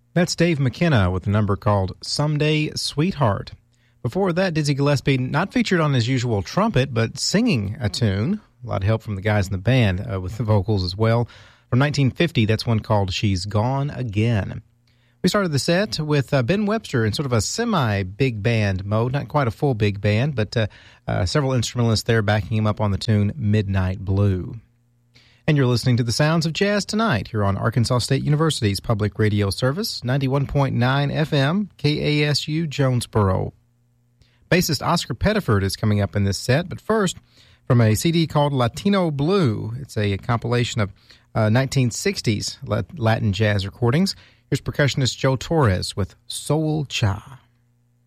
That's Dave McKenna with a number called Someday Sweetheart. Before that, Dizzy Gillespie not featured on his usual trumpet, but singing a tune. A lot of help from the guys in the band with the vocals as well. From 1950, that's one called She's Gone Again. We started the set with Ben Webster in sort of a semi-big band mode, not quite a full big band, but several instrumentalists there backing him up on the tune Midnight Blue. And you're listening to the sounds of jazz tonight here on Arkansas State University's public radio service, 91.9 FM, KASU Jonesboro. Bassist Oscar Pettiford is coming up in this set, but first, from a CD called Latino Blue. It's a compilation of 1960s Latin jazz recordings. Here's percussionist Joe Torres with Soul Cha.